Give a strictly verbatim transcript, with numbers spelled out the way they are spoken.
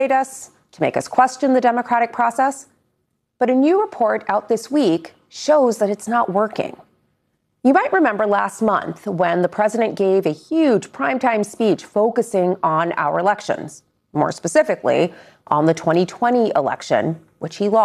us, to make us question the democratic process. But a new report out this week shows that it's not working. You might remember last month when the president gave a huge primetime speech focusing on our elections, more specifically on the twenty twenty election, which he lost.